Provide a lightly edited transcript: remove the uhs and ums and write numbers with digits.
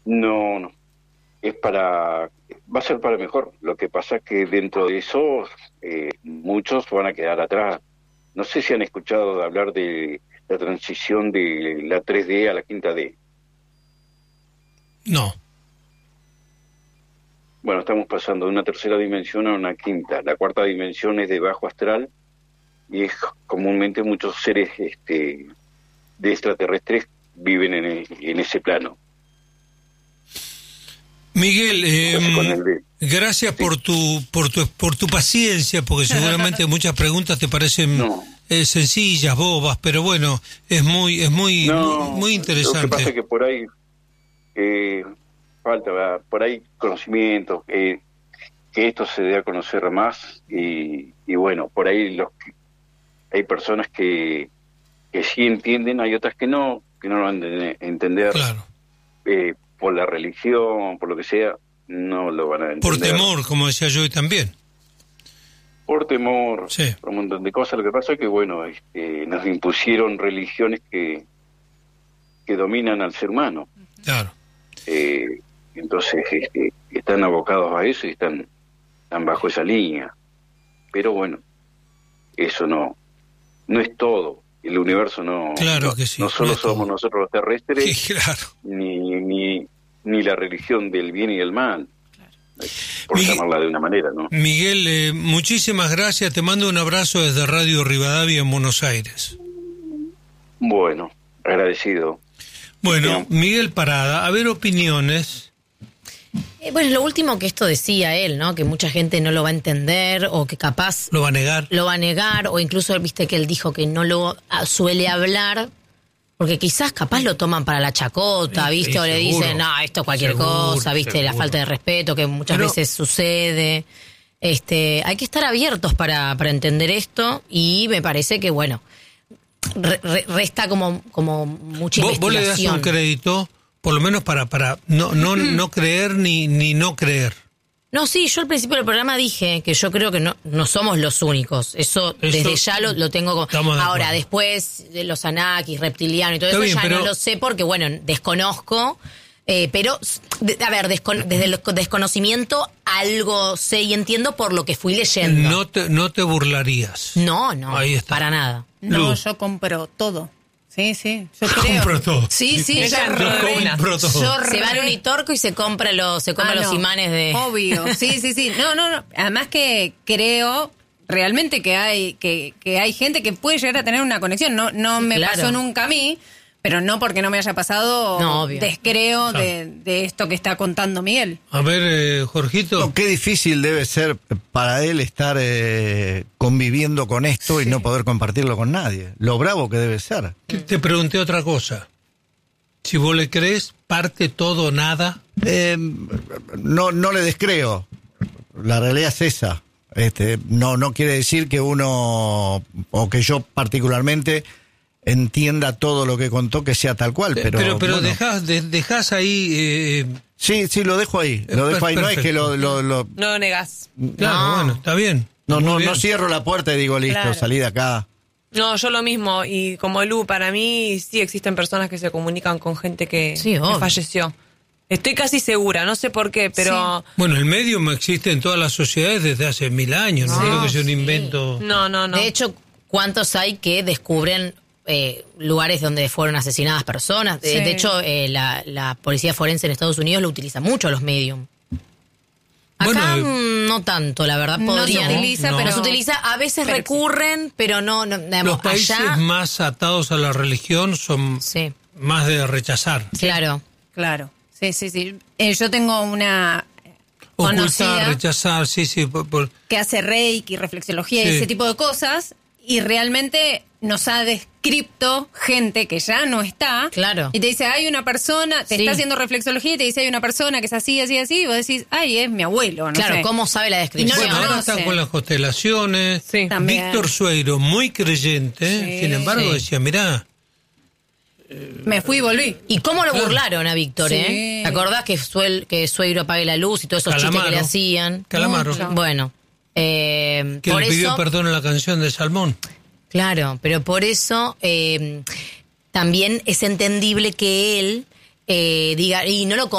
No, no, va a ser para mejor. Lo que pasa es que dentro de eso muchos van a quedar atrás. No sé si han escuchado hablar de la transición de la 3D a la 5D. No. Bueno, estamos pasando de una tercera dimensión a una quinta. La cuarta dimensión es de bajo astral y es comúnmente muchos seres de extraterrestres viven en ese plano. Miguel, gracias por tu paciencia, porque seguramente muchas preguntas te parecen sencillas, bobas, pero bueno, es muy interesante. Lo que pasa es que por ahí falta por ahí conocimiento, que esto se dé a conocer más y bueno, por ahí hay personas que sí entienden, hay otras que no lo van a entender. Claro. Por la religión, por lo que sea, no lo van a entender. Por temor, como decía yo hoy también. Por temor, sí. Por un montón de cosas. Lo que pasa es que, bueno, nos impusieron religiones que dominan al ser humano. Claro. Entonces, están abocados a eso y están bajo esa línea. Pero bueno, eso no es todo. El universo claro que sí, no solo somos nosotros los terrestres, sí, claro. ni la religión del bien y del mal, por llamarla de una manera, ¿no? Miguel, muchísimas gracias, te mando un abrazo desde Radio Rivadavia en Buenos Aires. Bueno, agradecido. Bueno, Miguel Parada, a ver opiniones. Bueno, lo último que esto decía él, ¿no? Que mucha gente no lo va a entender o que capaz... Lo va a negar, o incluso, viste, que él dijo que no lo suele hablar, porque quizás capaz lo toman para la chacota, viste, o le dicen, no, esto es cualquier cosa, viste, la falta de respeto que muchas veces sucede. Hay que estar abiertos para entender esto y me parece que, bueno, resta como mucha investigación. ¿Vos le das un crédito? Por lo menos para no creer ni no creer. No, sí, yo al principio del programa dije que yo creo que no somos los únicos. Eso desde ya lo tengo como... Ahora, después de los Anunnakis, reptilianos y todo eso, ya no lo sé porque, bueno, desconozco. Pero, desde el desconocimiento algo sé y entiendo por lo que fui leyendo. No te burlaría's. No, ahí está. Para nada. No, yo compro todo. Sí, yo creo. Compro todo. Sí, yo compro todo. Se va al Unitorco y se compra los imanes de... Obvio, sí. No. Además que creo realmente que hay gente que puede llegar a tener una conexión. No me pasó nunca a mí, pero no porque no me haya pasado, descreo de esto que está contando Miguel. A ver, Jorgito. No, qué difícil debe ser para él estar conviviendo con esto y no poder compartirlo con nadie. Lo bravo que debe ser. Te pregunté otra cosa. Si vos le crees, parte todo o nada. No le descreo. La realidad es esa. No quiere decir que uno, o que yo particularmente, entienda todo lo que contó que sea tal cual, pero bueno. dejás ahí... Sí, lo dejo ahí. Lo dejo ahí. No es que lo no negás. Claro, bueno, está bien. No cierro la puerta y digo, listo, salí de acá. No, yo lo mismo. Y como Lu, para mí sí existen personas que se comunican con gente que falleció. Estoy casi segura, no sé por qué, pero... Sí. Bueno, el medium existe en todas las sociedades desde hace 1000 años. No creo que sea un invento... No. De hecho, ¿cuántos hay que descubren lugares donde fueron asesinadas personas? De hecho, la policía forense en Estados Unidos lo utiliza mucho a los medium. Acá no tanto, la verdad, podrían. No se utiliza, pero... No se utiliza, a veces recurren, pero no los países más atados a la religión son más de rechazar. Claro. Sí. Yo tengo una conocida, rechazar, que hace reiki, reflexología y ese tipo de cosas, y realmente nos ha descrito gente que ya no está. Claro. Y te dice, hay una persona, te está haciendo reflexología y te dice, hay una persona que es así, y vos decís, ay, es mi abuelo, no sé. ¿Cómo sabe la descripción? Bueno, ahora están con las constelaciones. Sí. Víctor Sueiro, muy creyente, sin embargo, decía, mirá... Me fui y volví. ¿Y cómo lo burlaron a Víctor, ¿Te acordás que Sueiro apague la luz y todos esos chistes que le hacían? Calamaro. Bueno. Que le pidió perdón en la canción de Salmón. Claro, pero por eso también es entendible que él diga, y no lo